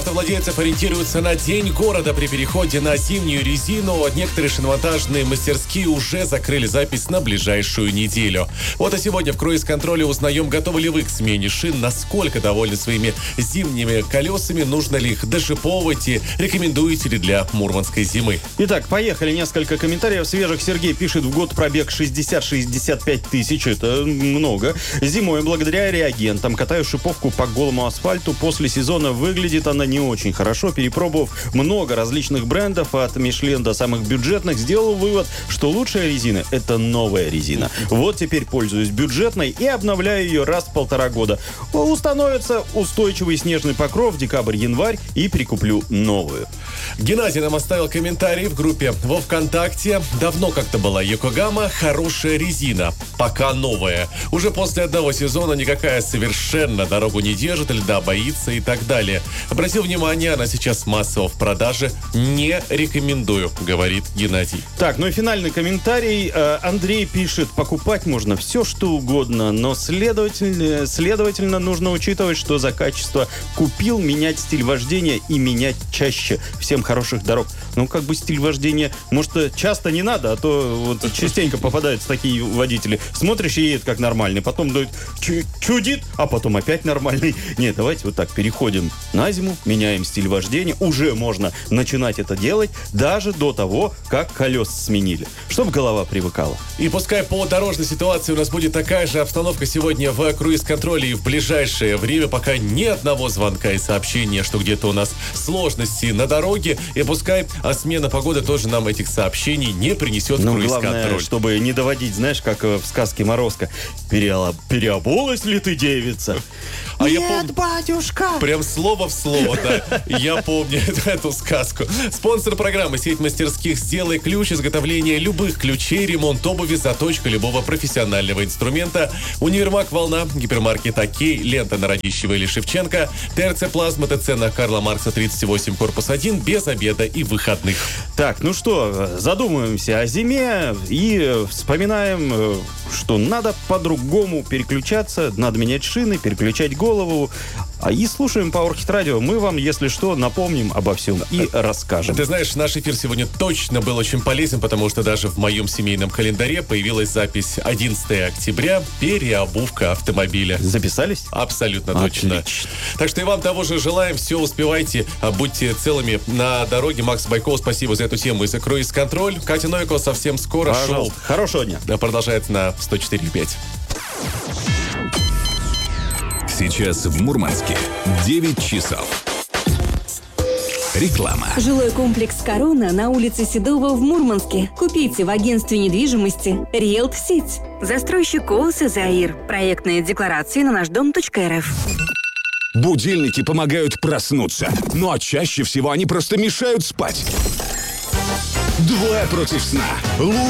Автовладельцев ориентируются на День города при переходе на зимнюю резину. Некоторые шиномонтажные мастерские уже закрыли запись на ближайшую неделю. Вот, а сегодня в круиз-контроле узнаем, готовы ли вы к смене шин, насколько довольны своими зимними колесами, нужно ли их дошиповывать и рекомендуете ли для мурманской зимы. Итак, поехали. Несколько комментариев свежих. Сергей пишет: в год пробег 60-65 тысяч. Это много. Зимой, благодаря реагентам, катаю шиповку по голому асфальту. После сезона выглядит она не очень хорошо. Перепробовав много различных брендов, от Мишлен до самых бюджетных, сделал вывод, что лучшая резина – это новая резина. Вот теперь пользуюсь бюджетной и обновляю ее раз в 1,5 года. Установится устойчивый снежный покров декабрь-январь и прикуплю новую. Геннадий нам оставил комментарий в группе во ВКонтакте. Давно как-то была Йокогама, хорошая резина, пока новая. Уже после одного сезона никакая совершенно дорогу не держит, льда боится и так далее. Обратил внимание, она сейчас массово в продаже. Не рекомендую, говорит Геннадий. Так, ну и финальный комментарий. Андрей пишет: покупать можно все, что угодно, но следовательно нужно учитывать, что за качество купил, менять стиль вождения и менять чаще. Всем хороших дорог. Ну, как бы стиль вождения, может, часто не надо, а то вот частенько попадаются такие водители. Смотришь и едет как нормальный, потом чудит, а потом опять нормальный. Нет, давайте вот так переходим на зиму, меняем стиль вождения. Уже можно начинать это делать даже до того, как колеса сменили, чтобы голова привыкала. И пускай по дорожной ситуации у нас будет такая же обстановка сегодня в круиз-контроле и в ближайшее время, пока ни одного звонка и сообщения, что где-то у нас сложности на дороге, и пускай смена погоды тоже нам этих сообщений не принесет в круиз-контроль. Главное, чтобы не доводить, знаешь, как в сказке Морозко: переобулась ли ты, девица? А Нет, я помню, батюшка! прям слово в слово, да. Я помню эту сказку. Спонсор программы — сеть мастерских «Сделай ключ», изготовление любых ключей, ремонт обуви, заточка любого профессионального инструмента. Универмаг «Волна», гипермаркет «Окей», лента на Радищева или Шевченко, ТРЦ «Плазма», ТЦ на Карла Маркса 38, корпус 1, без обеда и выходных. Так, ну что, задумываемся о зиме и вспоминаем, что надо по-другому переключаться, надо менять шины, переключать голову. И слушаем Powerhit Radio. Мы вам, если что, напомним обо всем и расскажем. Ты знаешь, наш эфир сегодня точно был очень полезен, потому что даже в моем семейном календаре появилась запись 11 октября, переобувка автомобиля. Записались? Абсолютно точно. Отлично. Так что и вам того же желаем. Все успевайте, будьте целыми на дороге. Макс Байков, спасибо за эту тему и за круиз-контроль. Катя Новикова совсем скоро. Пожалуйста. Шоу Хорошего дня. продолжается на 104.5. Сейчас в Мурманске 9 часов. Реклама. Жилой комплекс «Корона» на улице Седова в Мурманске. Купите в агентстве недвижимости «Риэлт Сеть». Застройщик ООО «Заир». Проектные декларации на нашдом.рф. Будильники помогают проснуться, ну а чаще всего они просто мешают спать. Двое против сна.